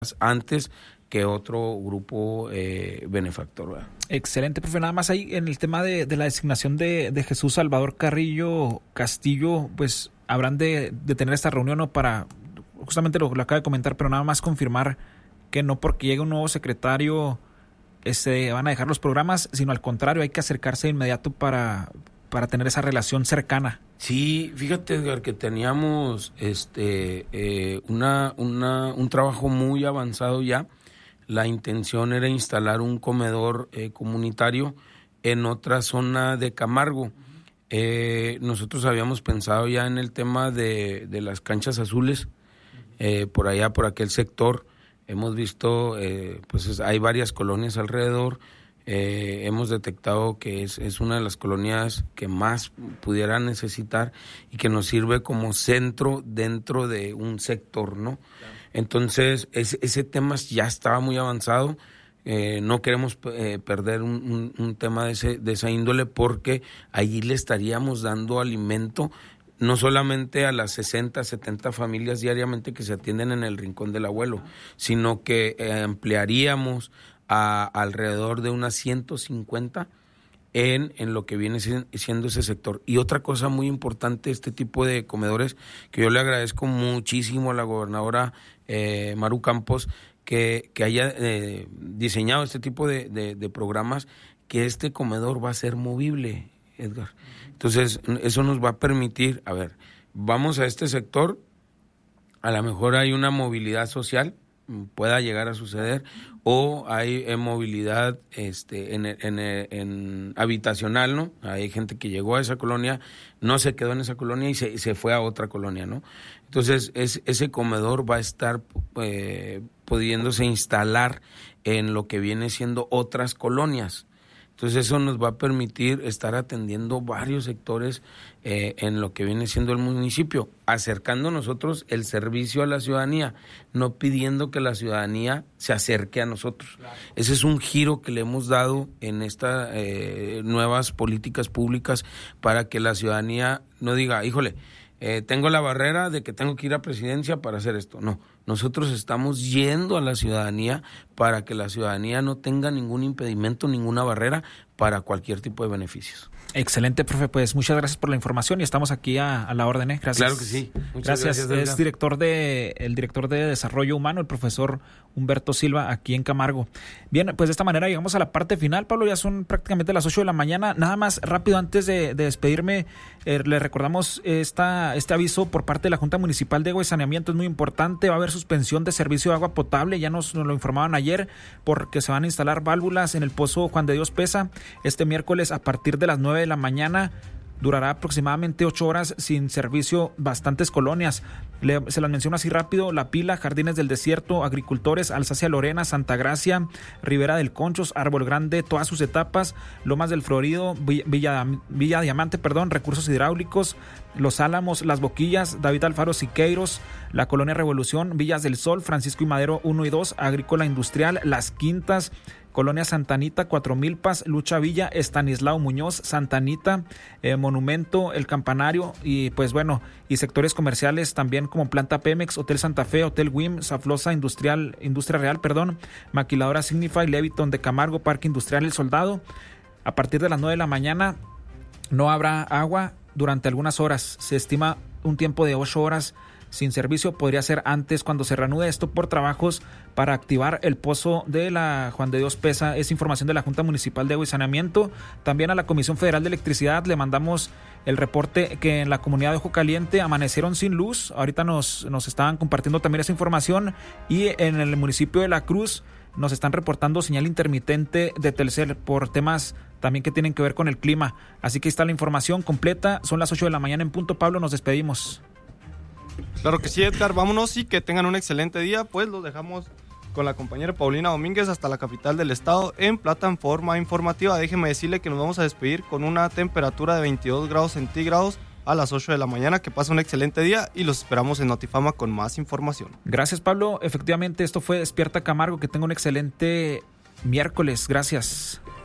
antes que otro grupo benefactor, ¿verdad? Excelente, profe. Nada más ahí en el tema de la designación de Jesús Salvador Carrillo Castillo, pues habrán de tener esta reunión, ¿no? Para, justamente lo acaba de comentar, pero nada más confirmar que no porque llegue un nuevo secretario van a dejar los programas, sino al contrario, hay que acercarse de inmediato para tener esa relación cercana. Sí, fíjate, Edgar, que teníamos un trabajo muy avanzado ya. La intención era instalar un comedor comunitario en otra zona de Camargo. Nosotros habíamos pensado ya en el tema de las canchas azules, por allá, por aquel sector. Hemos visto, pues hay varias colonias alrededor. Hemos detectado que es una de las colonias que más pudiera necesitar y que nos sirve como centro dentro de un sector, ¿no? Claro. Entonces, ese tema ya estaba muy avanzado. No queremos perder un tema de esa índole, porque allí le estaríamos dando alimento no solamente a las 60, 70 familias diariamente que se atienden en el Rincón del Abuelo, sino que ampliaríamos a alrededor de unas 150 en lo que viene siendo ese sector. Y otra cosa muy importante, este tipo de comedores, que yo le agradezco muchísimo a la gobernadora Maru Campos que haya diseñado este tipo de programas, que este comedor va a ser movible, Edgar. Entonces, eso nos va a permitir, vamos a este sector, a lo mejor hay una movilidad social, pueda llegar a suceder, o hay movilidad en habitacional, ¿no? Hay gente que llegó a esa colonia, no se quedó en esa colonia y se fue a otra colonia, ¿no? Entonces, ese comedor va a estar pudiéndose instalar en lo que viene siendo otras colonias. Entonces eso nos va a permitir estar atendiendo varios sectores en lo que viene siendo el municipio, acercando nosotros el servicio a la ciudadanía, no pidiendo que la ciudadanía se acerque a nosotros. Claro. Ese es un giro que le hemos dado en estas nuevas políticas públicas, para que la ciudadanía no diga, híjole, tengo la barrera de que tengo que ir a presidencia para hacer esto. No, nosotros estamos yendo a la ciudadanía para que la ciudadanía no tenga ningún impedimento, ninguna barrera para cualquier tipo de beneficios. Excelente, profe. Pues muchas gracias por la información y estamos aquí a la orden. Gracias. Claro que sí. Muchas gracias. Es el director de Desarrollo Humano, el profesor Humberto Silva, aquí en Camargo. Bien, pues de esta manera llegamos a la parte final, Pablo. Ya son prácticamente las 8 de la mañana. Nada más rápido, antes de despedirme, le recordamos este aviso por parte de la Junta Municipal de Agua y Saneamiento. Es muy importante. Va a haber suspensión de servicio de agua potable. Ya nos lo informaban ayer, porque se van a instalar válvulas en el pozo Juan de Dios Pesa este miércoles a partir de las 9 de la mañana. Durará aproximadamente 8 horas sin servicio bastantes colonias. Se las menciono así rápido: La Pila, Jardines del Desierto, Agricultores, Alsacia Lorena, Santa Gracia, Ribera del Conchos, Árbol Grande, todas sus etapas, Lomas del Florido, Villa Diamante, Recursos Hidráulicos, Los Álamos, Las Boquillas, David Alfaro Siqueiros, la Colonia Revolución, Villas del Sol, Francisco y Madero 1 y 2, Agrícola Industrial, Las Quintas, Colonia Santa Anita, Cuatro Milpas, Lucha Villa, Estanislao Muñoz, Santa Anita, Monumento, El Campanario y sectores comerciales también como Planta Pemex, Hotel Santa Fe, Hotel WIM, Saflosa Industria Real, Maquiladora Signify, Leviton de Camargo, Parque Industrial El Soldado. A partir de las 9 de la mañana no habrá agua durante algunas horas. Se estima un tiempo de 8 horas sin servicio. Podría ser antes, cuando se reanude esto por trabajos para activar el pozo de la Juan de Dios Pesa. Es información de la Junta Municipal de Agua y Saneamiento. También a la Comisión Federal de Electricidad le mandamos el reporte que en la comunidad de Ojo Caliente amanecieron sin luz. Ahorita nos estaban compartiendo también esa información. Y en el municipio de La Cruz nos están reportando señal intermitente de Telcel por temas también que tienen que ver con el clima. Así que está la información completa. Son las 8 de la mañana en punto. Pablo, nos despedimos. Claro que sí, Edgar, vámonos y que tengan un excelente día. Pues los dejamos con la compañera Paulina Domínguez hasta la capital del estado en plataforma informativa. Déjeme decirle que nos vamos a despedir con una temperatura de 22 grados centígrados a las 8 de la mañana. Que pase un excelente día y los esperamos en Notifama con más información. Gracias, Pablo. Efectivamente, esto fue Despierta Camargo. Que tenga un excelente miércoles. Gracias.